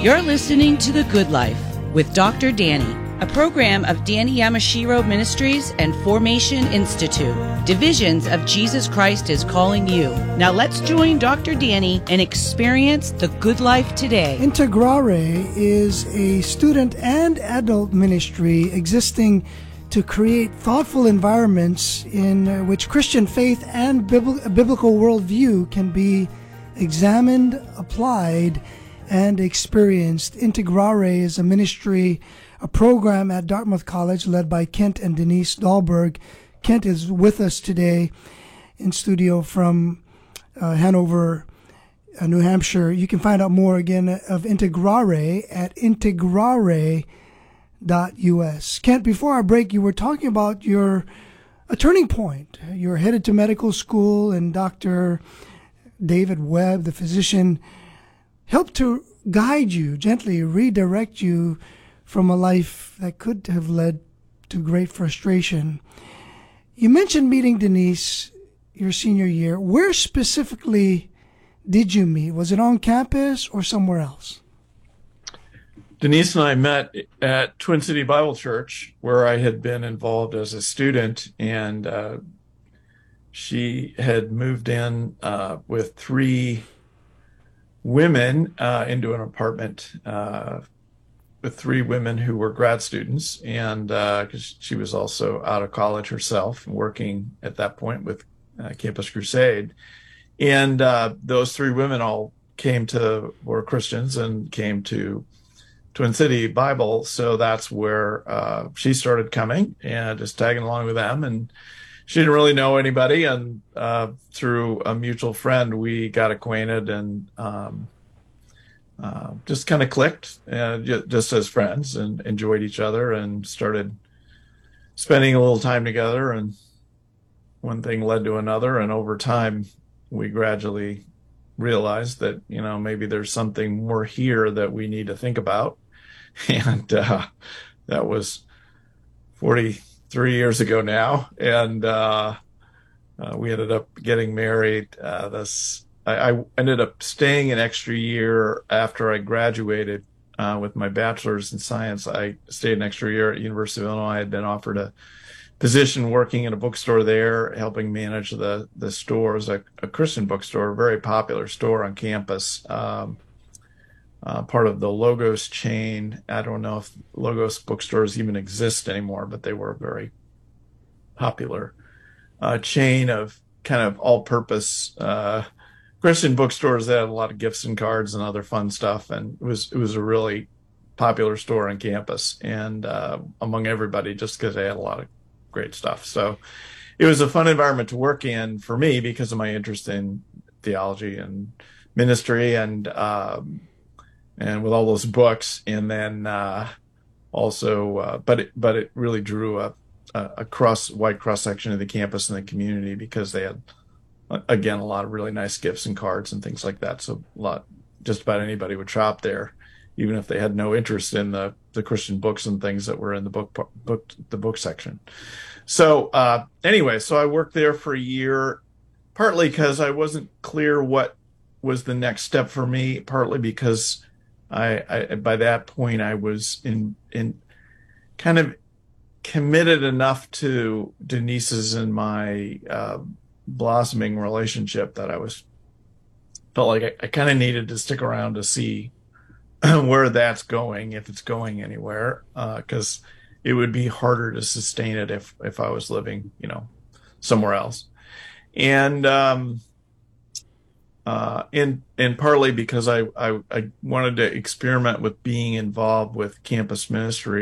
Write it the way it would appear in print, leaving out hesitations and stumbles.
You're listening to The Good Life with Dr. Danny, a program of Danny Yamashiro Ministries and Formation Institute, divisions of Jesus Christ is Calling You. Now let's join Dr. Danny and experience the good life today. Integrare is a student and adult ministry existing to create thoughtful environments in which Christian faith and biblical worldview can be examined, applied, and experienced. Integrare is a ministry, a program at Dartmouth College led by Kent and Denise Dahlberg. Kent is with us today in studio from Hanover, New Hampshire. You can find out more again of Integrare at integrare.us. Kent, before our break, you were talking about a turning point. You're headed to medical school, and Dr. David Webb, the physician, helped to guide you, gently redirect you from a life that could have led to great frustration. You mentioned meeting Denise your senior year. Where specifically did you meet? Was it on campus or somewhere else? Denise and I met at Twin City Bible Church, where I had been involved as a student, and she had moved in with three women into an apartment with three women who were grad students, and because she was also out of college herself and working at that point with Campus Crusade. And those three women all were Christians and came to Twin City Bible. So that's where she started coming and just tagging along with them. And she didn't really know anybody. And through a mutual friend, we got acquainted and just kind of clicked just as friends and enjoyed each other and started spending a little time together. And one thing led to another. And over time, we gradually realized that, maybe there's something more here that we need to think about. And that was 43 years ago now. And we ended up getting married. I ended up staying an extra year after I graduated with my bachelor's in science. I stayed an extra year at University of Illinois. I had been offered a position working in a bookstore there, helping manage the store. It was a Christian bookstore, a very popular store on campus, part of the Logos chain. I don't know if Logos bookstores even exist anymore, but they were a very popular chain of kind of all-purpose Christian bookstores that had a lot of gifts and cards and other fun stuff. And it was a really popular store on campus and among everybody, just because they had a lot of great stuff. So it was a fun environment to work in for me because of my interest in theology and ministry and with all those books. And then also, but it really drew a wide cross section of the campus and the community because they had, again, a lot of really nice gifts and cards and things like that. So just about anybody would shop there, even if they had no interest in the Christian books and things that were in the book section. So anyway, so I worked there for a year, partly because I wasn't clear what was the next step for me, partly because I by that point I was in kind of committed enough to Denise's and my blossoming relationship that felt like I kind of needed to stick around to see where that's going, if it's going anywhere, because it would be harder to sustain it if I was living, somewhere else. And partly because I wanted to experiment with being involved with campus ministry